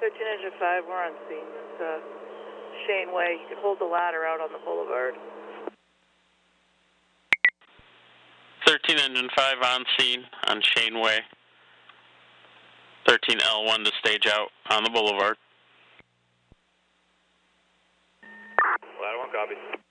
13 Engine 5, we're on scene. It's Shane Way. You can hold the ladder out on the boulevard. 13 Engine 5 on scene on Shane Way. 13L1 to stage out on the boulevard. Ladder 1 copy.